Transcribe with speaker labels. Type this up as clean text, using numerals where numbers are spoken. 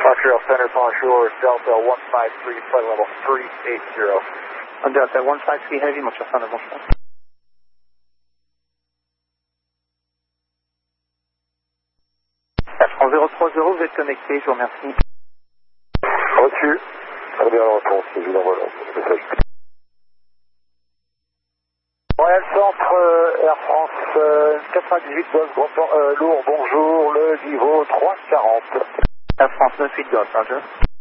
Speaker 1: Montreal Center, Bonjour, Delta 153, flight level 380.
Speaker 2: Delta 153 Heavy, Montreal Center, bonjour. Air France 030, vous êtes connecté, je vous remercie.
Speaker 1: Reçu. Très bien la réponse, je vous envoie le message. Royal Centre, Air France 98 Golf, lourd, bonjour, le niveau 340.
Speaker 2: Air France 98 Golf, Roger.